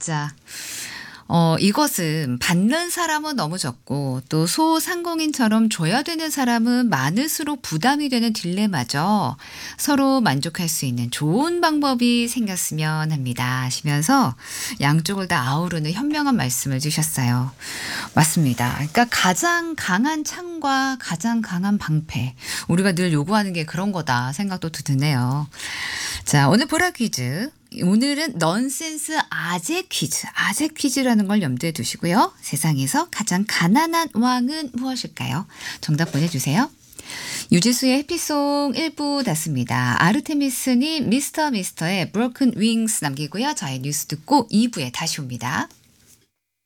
진짜. 이것은 받는 사람은 너무 적고 또 소상공인처럼 줘야 되는 사람은 많을수록 부담이 되는 딜레마죠. 서로 만족할 수 있는 좋은 방법이 생겼으면 합니다. 하시면서 양쪽을 다 아우르는 현명한 말씀을 주셨어요. 맞습니다. 그러니까 가장 강한 창과 가장 강한 방패. 우리가 늘 요구하는 게 그런 거다 생각도 드네요. 자, 오늘 보라 퀴즈. 오늘은 넌센스 아재 퀴즈. 아재 퀴즈라는 걸 염두에 두시고요. 세상에서 가장 가난한 왕은 무엇일까요? 정답 보내주세요. 유지수의 해피송 1부 닫습니다. 아르테미스님 미스터 미스터의 브로큰 윙스 남기고요. 저의 뉴스 듣고 2부에 다시 옵니다.